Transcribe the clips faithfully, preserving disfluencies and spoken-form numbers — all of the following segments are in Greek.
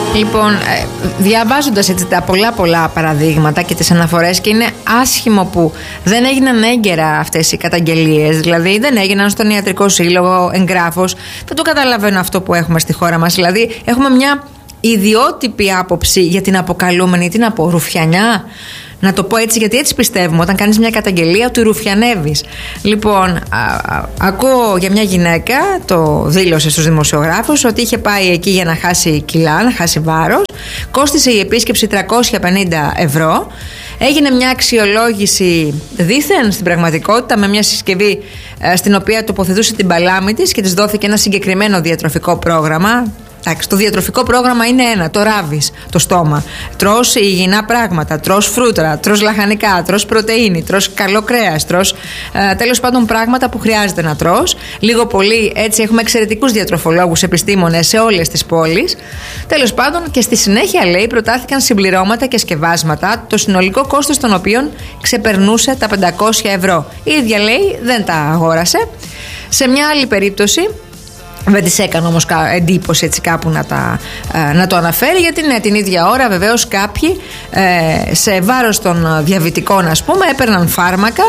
Λοιπόν, ε, διαβάζοντας έτσι τα πολλά πολλά παραδείγματα και τις αναφορές, και είναι άσχημο που δεν έγιναν έγκαιρα αυτές οι καταγγελίες. Δηλαδή δεν έγιναν στον Ιατρικό Σύλλογο εγγράφος. Δεν το καταλαβαίνω αυτό που έχουμε στη χώρα μας. Δηλαδή έχουμε μια ιδιότυπη άποψη για την αποκαλούμενη, την απορουφιανιά. Να το πω έτσι, γιατί έτσι πιστεύουμε. Όταν κάνεις μια καταγγελία, του ρουφιανεύεις. Λοιπόν, α, α, ακούω για μια γυναίκα, το δήλωσε στους δημοσιογράφους, ότι είχε πάει εκεί για να χάσει κιλά, να χάσει βάρος. Κόστισε η επίσκεψη τριακόσια πενήντα ευρώ. Έγινε μια αξιολόγηση δήθεν στην πραγματικότητα με μια συσκευή ε, στην οποία τοποθετούσε την παλάμη της και της δόθηκε ένα συγκεκριμένο διατροφικό πρόγραμμα. Εντάξει, το διατροφικό πρόγραμμα είναι ένα, το ράβεις το στόμα. Τρως υγιεινά πράγματα, τρως φρούτρα, τρως λαχανικά, τρως πρωτεΐνη, τρως καλό κρέας, τρως ε, τέλος πάντων πράγματα που χρειάζεται να τρως. Λίγο πολύ έτσι έχουμε εξαιρετικούς διατροφολόγους επιστήμονες σε όλες τις πόλεις. Τέλος πάντων, και στη συνέχεια λέει προτάθηκαν συμπληρώματα και σκευάσματα, το συνολικό κόστος των οποίων ξεπερνούσε τα πεντακόσια ευρώ. Η ίδια λέει δεν τα αγόρασε. Σε μια άλλη περίπτωση, δεν της έκανε όμως εντύπωση έτσι κάπου να, τα, να το αναφέρει, γιατί ναι, την ίδια ώρα βεβαίως κάποιοι ε, σε βάρος των διαβητικών, ας πούμε, έπαιρναν φάρμακα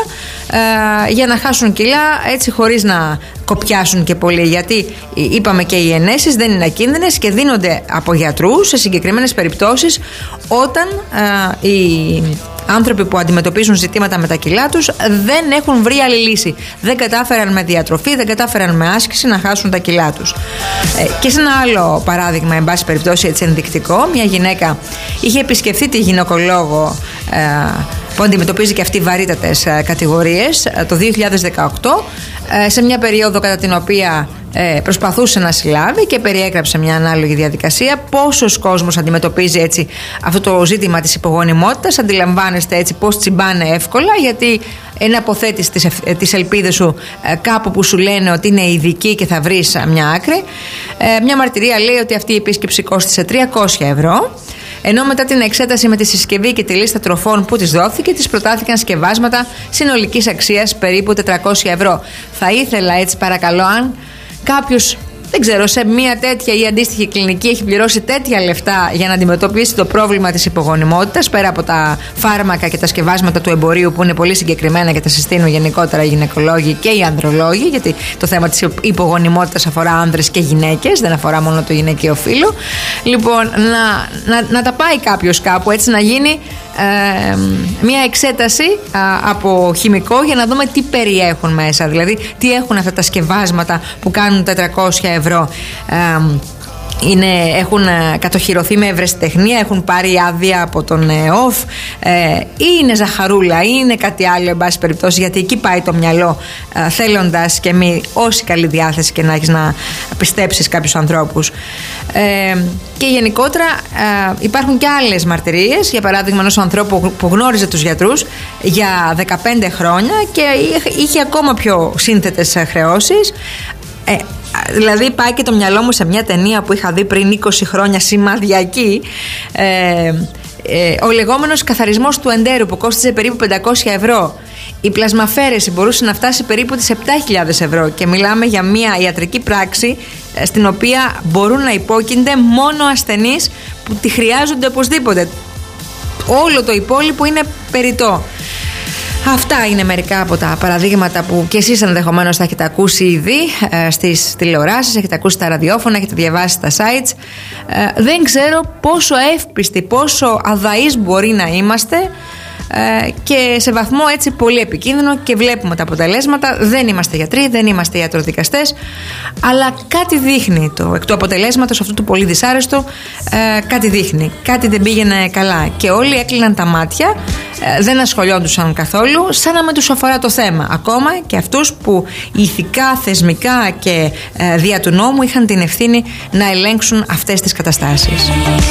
ε, για να χάσουν κιλά, έτσι χωρίς να κοπιάσουν και πολύ, γιατί είπαμε και οι ενέσεις δεν είναι ακίνδυνες και δίνονται από γιατρούς σε συγκεκριμένες περιπτώσεις όταν ε, οι άνθρωποι που αντιμετωπίζουν ζητήματα με τα κιλά τους δεν έχουν βρει άλλη λύση. Δεν κατάφεραν με διατροφή, δεν κατάφεραν με άσκηση να χάσουν τα κιλά τους. Ε, και σε ένα άλλο παράδειγμα, εν πάση περιπτώσει έτσι ενδεικτικό, μια γυναίκα είχε επισκεφθεί τη γυναικολόγο ε, που αντιμετωπίζει και αυτή βαρύτατες ε, κατηγορίες ε, το δύο χιλιάδες δεκαοκτώ, ε, σε μια περίοδο κατά την οποία ε, προσπαθούσε να συλλάβει, και περιέγραψε μια ανάλογη διαδικασία. Πόσος κόσμος αντιμετωπίζει έτσι αυτό το ζήτημα της υπογονιμότητας. Αντιλαμβάνεστε έτσι πώς τσιμπάνε εύκολα, γιατί είναι αποθέτεις τις, τις ελπίδες σου ε, κάπου που σου λένε ότι είναι ειδική και θα βρεις μια άκρη. Ε, μια μαρτυρία λέει ότι αυτή η επίσκεψη κόστισε τριακόσια ευρώ. Ενώ μετά την εξέταση με τη συσκευή και τη λίστα τροφών που της δόθηκε, της προτάθηκαν σκευάσματα συνολικής αξίας περίπου τετρακόσια ευρώ. Θα ήθελα έτσι παρακαλώ, αν κάποιος, δεν ξέρω, σε μια τέτοια ή αντίστοιχη κλινική έχει πληρώσει τέτοια λεφτά για να αντιμετωπίσει το πρόβλημα της υπογονιμότητας, πέρα από τα φάρμακα και τα σκευάσματα του εμπορίου που είναι πολύ συγκεκριμένα και τα συστήνουν γενικότερα οι γυναικολόγοι και οι ανδρολόγοι, γιατί το θέμα της υπογονιμότητας αφορά άνδρες και γυναίκες, δεν αφορά μόνο το γυναικείο φύλο. Λοιπόν, να, να, να τα πάει κάποιος κάπου, έτσι να γίνει ε, μια εξέταση α, από χημικό για να δούμε τι περιέχουν μέσα, δηλαδή τι έχουν αυτά τα σκευάσματα που κάνουν τετρακόσια ευρώ. Ε, είναι, έχουν κατοχυρωθεί με ευρεσιτεχνία, έχουν πάρει άδεια από τον ΕΟΦ, ε, ή είναι ζαχαρούλα ή είναι κάτι άλλο, εν πάση περιπτώσει, γιατί εκεί πάει το μυαλό, ε, θέλοντας και μη όση καλή διάθεση και να έχεις να πιστέψεις κάποιους ανθρώπους. Ε, και γενικότερα ε, υπάρχουν και άλλες μαρτυρίες, για παράδειγμα ενός ανθρώπου που γνώριζε τους γιατρούς για δεκαπέντε χρόνια και είχε ακόμα πιο σύνθετες χρεώσεις. Ε, Δηλαδή πάει και το μυαλό μου σε μια ταινία που είχα δει πριν είκοσι χρόνια, σημαδιακή, ε, ε, ο λεγόμενος καθαρισμός του εντέρου, που κόστιζε περίπου πεντακόσια ευρώ. Η πλασμαφέρεση μπορούσε να φτάσει περίπου τις επτά χιλιάδες ευρώ, και μιλάμε για μια ιατρική πράξη στην οποία μπορούν να υπόκεινται μόνο ασθενείς που τη χρειάζονται οπωσδήποτε. Όλο το υπόλοιπο είναι περιττό. Αυτά είναι μερικά από τα παραδείγματα που και εσείς ενδεχομένως θα έχετε ακούσει ήδη ε, στις τηλεοράσεις, έχετε ακούσει τα ραδιόφωνα, έχετε διαβάσει τα sites. Ε, δεν ξέρω πόσο εύπιστοι, πόσο αδαείς μπορεί να είμαστε, ε, και σε βαθμό έτσι πολύ επικίνδυνο, και βλέπουμε τα αποτελέσματα. Δεν είμαστε γιατροί, δεν είμαστε ιατροδικαστές, αλλά κάτι δείχνει το, εκ του αποτελέσματος αυτού του πολύ δυσάρεστου, ε, κάτι δείχνει, κάτι δεν πήγαινε καλά, και όλοι έκλειναν τα μάτια, ε, δεν ασχολιόντουσαν καθόλου, σαν να μην τους αφορά το θέμα, ακόμα και αυτούς που ηθικά, θεσμικά και ε, δια του νόμου είχαν την ευθύνη να ελέγξουν αυτές τις καταστάσεις.